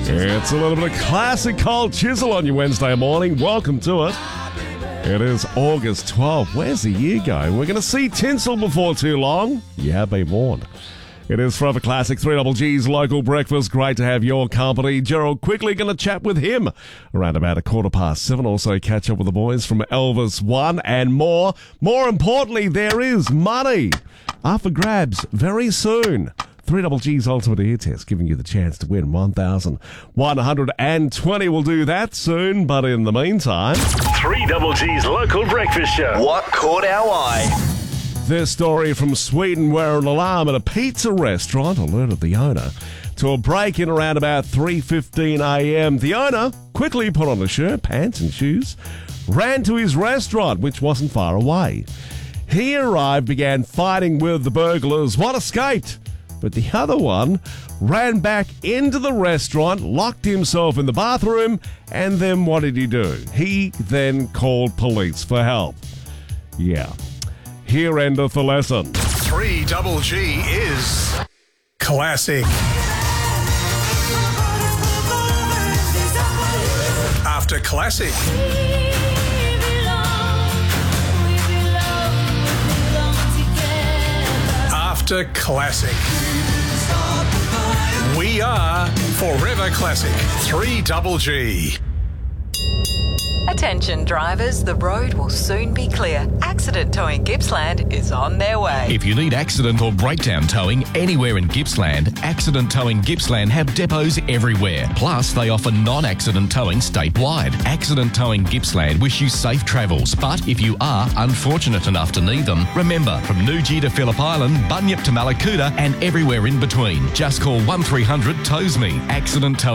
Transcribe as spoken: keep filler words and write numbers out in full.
It's a little bit of classic Cold Chisel on your Wednesday morning. Welcome to it. It is August twelfth. Where's the year going? We're going to see tinsel before too long. You have been warned. It is Forever Classic, three Double G's local breakfast. Great to have your company. Gerald quickly going to chat with him around about a quarter past seven. Also catch up with the boys from Elvis One and more. More importantly, there is money up for grabs very soon. three Double G's Ultimate Ear Test, giving you the chance to win one thousand one hundred twenty. We'll do that soon, but in the meantime... three Double G's local breakfast show. What caught our eye? This story from Sweden, where an alarm at a pizza restaurant alerted the owner to a break-in around about three fifteen a.m. The owner quickly put on a shirt, pants and shoes, ran to his restaurant, which wasn't far away. He arrived, began fighting with the burglars. One escaped, but the other one ran back into the restaurant, locked himself in the bathroom, and then what did he do? He then called police for help. Yeah. Here endeth the lesson. three Double G is classic. After classic. After classic. We are Forever Classic. three Double G. Attention drivers, the road will soon be clear. Accident Towing Gippsland is on their way. If you need accident or breakdown towing anywhere in Gippsland, Accident Towing Gippsland have depots everywhere. Plus, they offer non-accident towing statewide. Accident Towing Gippsland wish you safe travels, but if you are unfortunate enough to need them, remember, from Newgee to Phillip Island, Bunyip to Malakuta and everywhere in between, just call one three hundred tows me. Accident Towing